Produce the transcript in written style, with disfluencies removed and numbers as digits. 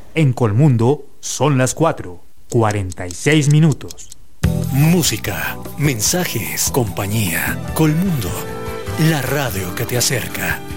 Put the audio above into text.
En Colmundo son las 4:46 minutos. Música, mensajes, compañía. Colmundo, la radio que te acerca.